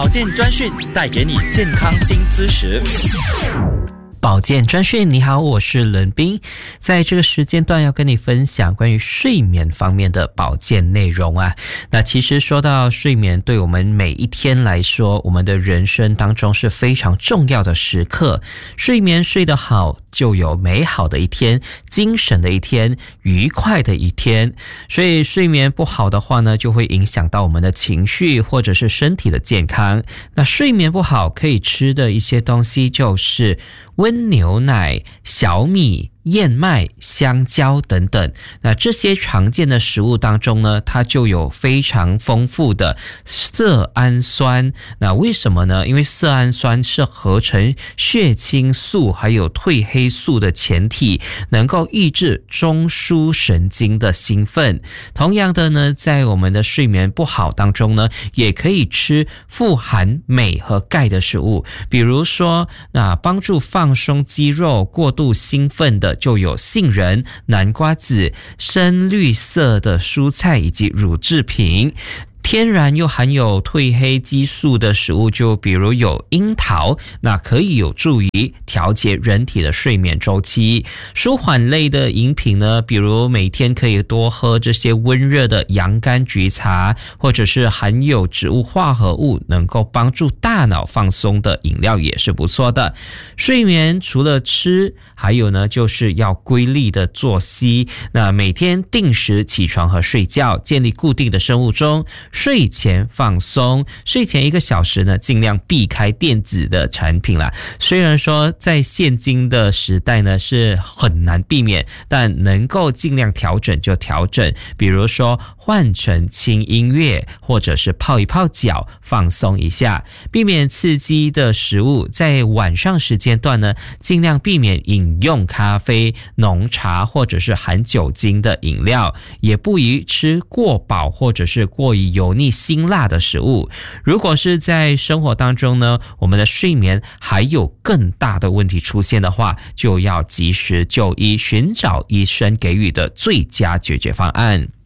保健专讯带给你健康新知识。 保健专讯，你好，我是伦斌，在这个时间段要跟你分享关于睡眠方面的保健内容啊。那其实说到睡眠，对我们每一天来说，我们的人生当中是非常重要的时刻。睡眠睡得好，就有美好的一天，精神的一天，愉快的一天。所以睡眠不好的话呢，就会影响到我们的情绪或者是身体的健康。那睡眠不好可以吃的一些东西就是温牛奶、小米、燕麦、香蕉等等。那这些常见的食物当中呢，它就有非常丰富的色氨酸。那为什么呢？因为色氨酸是合成血清素还有褪黑素的前体，能够抑制中枢神经的兴奋。同样的呢，在我们的睡眠不好当中呢，也可以吃富含镁和钙的食物，比如说帮助放松肌肉、过度兴奋的就有杏仁、南瓜子、深绿色的蔬菜以及乳制品。天然又含有褪黑激素的食物，就比如有樱桃，那可以有助于调节人体的睡眠周期。舒缓类的饮品呢，比如每天可以多喝这些温热的洋甘菊茶，或者是含有植物化合物能够帮助大脑放松的饮料也是不错的。睡眠除了吃，还有呢就是要规律的作息，那每天定时起床和睡觉，建立固定的生物钟。睡前放松，睡前1个小时呢，尽量避开电子的产品啦。虽然说在现今的时代呢是很难避免，但能够尽量调整就调整。比如说换成轻音乐，或者是泡一泡脚，放松一下。避免刺激的食物，在晚上时间段呢，尽量避免饮用咖啡、浓茶或者是含酒精的饮料，也不宜吃过饱或者是过于油腻辛辣的食物。如果是在生活当中呢，我们的睡眠还有更大的问题出现的话，就要及时就医，寻找医生给予的最佳解决方案。